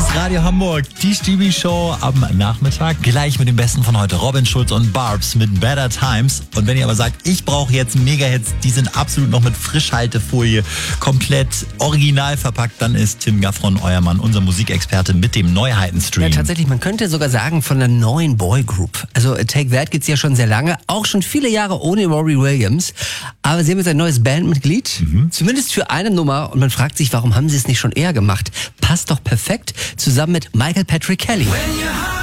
Radio Hamburg, die Stevie-Show am Nachmittag. Gleich mit dem Besten von heute, Robin Schulz und Barbs mit Better Times. Und wenn ihr aber sagt, ich brauche jetzt Mega-Hits, die sind absolut noch mit Frischhaltefolie komplett original verpackt, dann ist Tim Gaffron euer Mann, unser Musikexperte mit dem Neuheitenstream. Ja, tatsächlich, man könnte sogar sagen von einer neuen Boygroup. Also Take That gibt's ja schon sehr lange, auch schon viele Jahre ohne Robbie Williams. Aber sie haben jetzt ein neues Bandmitglied, zumindest für eine Nummer. Und man fragt sich, warum haben sie es nicht schon eher gemacht? Passt doch perfekt zusammen mit Michael Patrick Kelly.